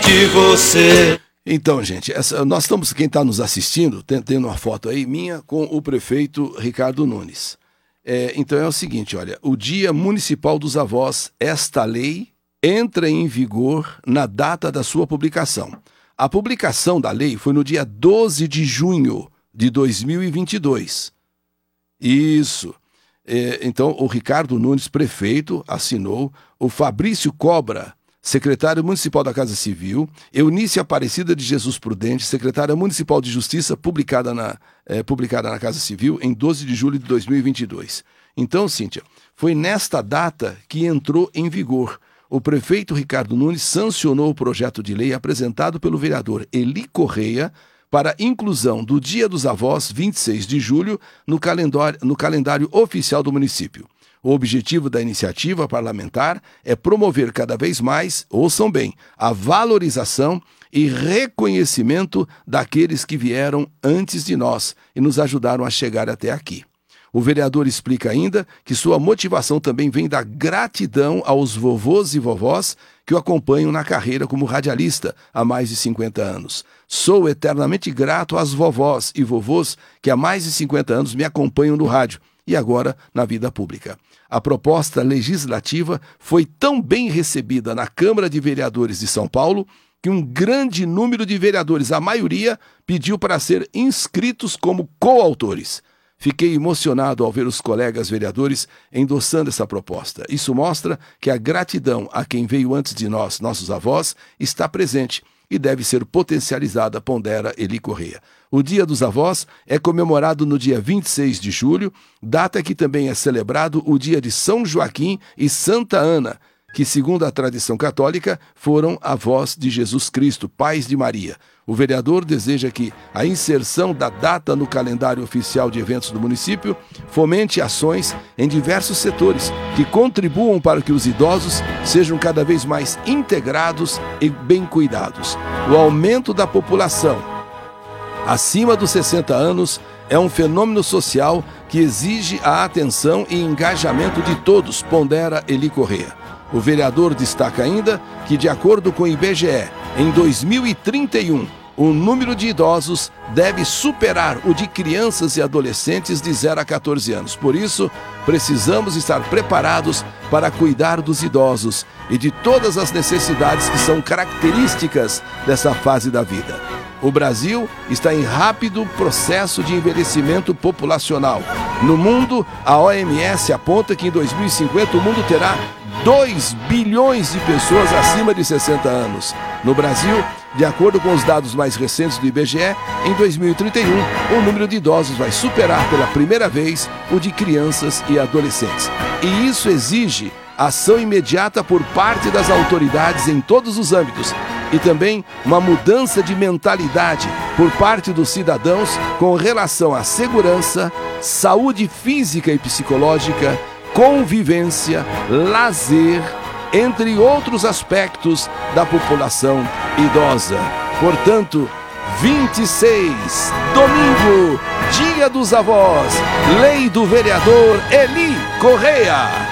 de você. Então, gente, nós estamos, quem está nos assistindo, tem uma foto aí minha com o prefeito Ricardo Nunes. Então é o seguinte, olha, o Dia Municipal dos Avós, esta lei entra em vigor na data da sua publicação. A publicação da lei foi no dia 12 de junho de 2022. Isso. Então, o Ricardo Nunes, prefeito, assinou, o Fabrício Cobra, secretário municipal da Casa Civil, Eunice Aparecida de Jesus Prudente, secretária municipal de Justiça, publicada na Casa Civil em 12 de julho de 2022. Então, Cíntia, foi nesta data que entrou em vigor. O prefeito Ricardo Nunes sancionou o projeto de lei apresentado pelo vereador Eli Correia para inclusão do Dia dos Avós, 26 de julho, no calendário oficial do município. O objetivo da iniciativa parlamentar é promover cada vez mais, ouçam bem, a valorização e reconhecimento daqueles que vieram antes de nós e nos ajudaram a chegar até aqui. O vereador explica ainda que sua motivação também vem da gratidão aos vovôs e vovós que o acompanham na carreira como radialista há mais de 50 anos. Sou eternamente grato às vovós e vovôs que há mais de 50 anos me acompanham no rádio e agora na vida pública. A proposta legislativa foi tão bem recebida na Câmara de Vereadores de São Paulo que um grande número de vereadores, a maioria, pediu para ser inscritos como coautores. Fiquei emocionado ao ver os colegas vereadores endossando essa proposta. Isso mostra que a gratidão a quem veio antes de nós, nossos avós, está presente e deve ser potencializada, pondera Eli Correia. O Dia dos Avós é comemorado no dia 26 de julho, data que também é celebrado o dia de São Joaquim e Santa Ana, que, segundo a tradição católica, foram avós de Jesus Cristo, pais de Maria. O vereador deseja que a inserção da data no calendário oficial de eventos do município fomente ações em diversos setores que contribuam para que os idosos sejam cada vez mais integrados e bem cuidados. O aumento da população acima dos 60 anos é um fenômeno social que exige a atenção e engajamento de todos, pondera Eli Correia. O vereador destaca ainda que, de acordo com o IBGE, em 2031, o número de idosos deve superar o de crianças e adolescentes de 0 a 14 anos. Por isso, precisamos estar preparados para cuidar dos idosos e de todas as necessidades que são características dessa fase da vida. O Brasil está em rápido processo de envelhecimento populacional. No mundo, a OMS aponta que em 2050 o mundo terá 2 bilhões de pessoas acima de 60 anos. No Brasil, de acordo com os dados mais recentes do IBGE, em 2031, o número de idosos vai superar pela primeira vez o de crianças e adolescentes. E isso exige ação imediata por parte das autoridades em todos os âmbitos e também uma mudança de mentalidade por parte dos cidadãos com relação à segurança, saúde física e psicológica, convivência, lazer, entre outros aspectos da população idosa. Portanto, 26, domingo, Dia dos Avós, lei do vereador Eli Correia.